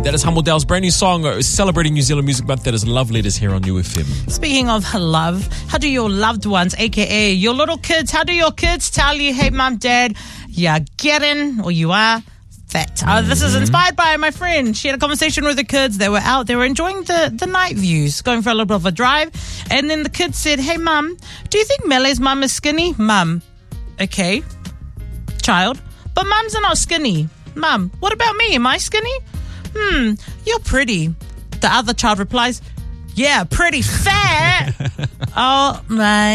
That is Humble Dale's brand new song celebrating New Zealand Music Month. That is Love Letters here on UFM. Speaking of love, how do your loved ones, aka your little kids, how do your kids tell you, hey, mum, dad, you're getting, or you are fat? This is inspired by my friend. She had a conversation with the kids. They were out. They were enjoying the night views, going for a little bit of a drive. And then the kids said, hey, mum, do you think Mele's mum is skinny? Mum. Okay. Child. But mums are not skinny. Mum, what about me? Am I skinny? You're pretty. The other child replies, yeah, pretty fat. Oh, my.